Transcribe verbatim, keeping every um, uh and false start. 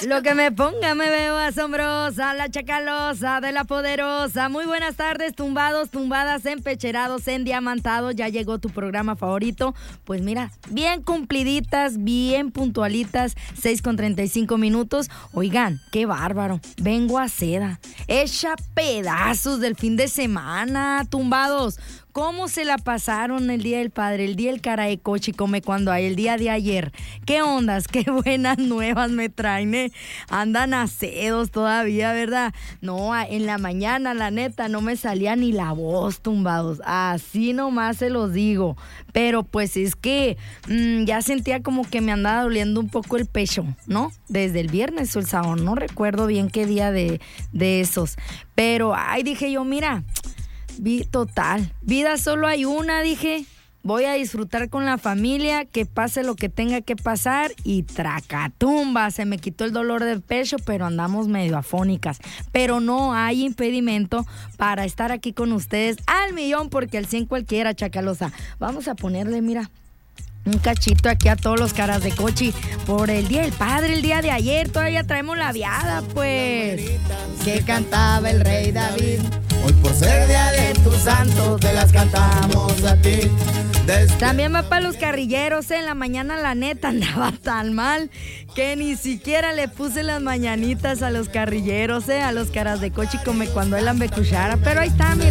Lo que me ponga me veo asombrosa, la chacalosa de la poderosa. Muy buenas tardes, tumbados, tumbadas, empecherados, endiamantados. Ya llegó tu programa favorito. Pues mira, bien cumpliditas, bien puntualitas, seis con treinta y cinco minutos. Oigan, qué bárbaro, vengo a seda. Echa pedazos del fin de semana, tumbados. ¿Cómo se la pasaron el Día del Padre, el Día del Caraecochi, come cuando hay, el día de ayer? ¿Qué ondas? Qué buenas nuevas me traen, ¿eh? Andan acedos todavía, ¿verdad? No, en la mañana, la neta, no me salía ni la voz, tumbados. Así nomás se los digo. Pero pues es que mmm, ya sentía como que me andaba doliendo un poco el pecho, ¿no? Desde el viernes o el sábado, no recuerdo bien qué día de, de esos. Pero, ay, dije yo, mira... Vi, total, vida solo hay una, dije, voy a disfrutar con la familia, que pase lo que tenga que pasar y tracatumba, se me quitó el dolor del pecho, pero andamos medio afónicas, pero no hay impedimento para estar aquí con ustedes al millón, porque al cien cualquiera, chacalosa. Vamos a ponerle, mira, un cachito aquí a todos los caras de cochi por el Día del Padre, el día de ayer, todavía traemos la viada, pues, que cantaba el rey David. Hoy por ser día de tus santos te las cantamos a ti. Desde... También va para los carrilleros, ¿eh? En la mañana la neta andaba tan mal que ni siquiera le puse las mañanitas a los carrilleros, ¿eh? A los caras de cochi come cuando él ambecuchara. Pero ahí está, mira.